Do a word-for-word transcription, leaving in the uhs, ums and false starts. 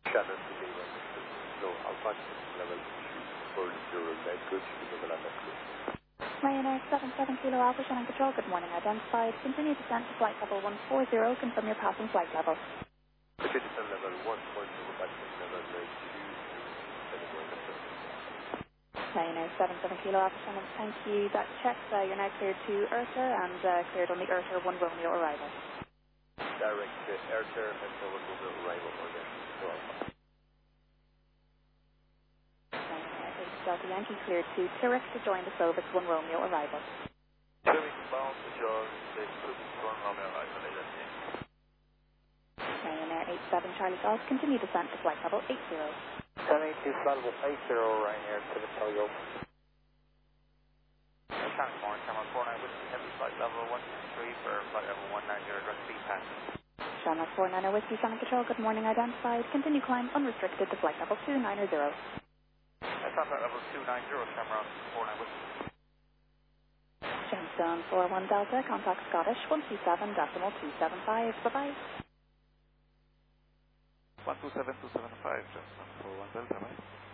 Shannon to Lima, no, Alpha level two for zero, nine good, level under cruise. Ryanair seven seven Kilo Alpha Shannon Control, good morning, identified. Continue descent to flight level one four zero, confirm your passing flight level. Descent level one four zero, passing level two, Ryanair seven seven Kilo Alpha Shannon, thank you. That checks, uh, you're now cleared to Ursa and uh, cleared on the Ursa one Romeo arrival. Direct to Ursa and so one Romeo arrival order. Ryanair eight Delta Yankee cleared to Zurich to join the Slovak one Romeo arrival. Zurich bound to join the one Romeo arrival. Ryanair eight seven Charlie Golf, continue descent to flight level eight zero. seven eight two flight level eight zero, Ryanair to the Toyo. Transform, camera four nine Whiskey, heavy flight level one two three for flight level one nine zero, direct speed pass. Shannon four nine Whiskey, Shannon Control, good morning, identified. Continue climb unrestricted to flight level two nine zero. That's on flight level two nine zero, camera four nine Whiskey. Gemstone four one Delta, contact Scottish one two seven decimal two seven five, bye-bye. one two seven two seven five, Gemstone four one Delta, bye.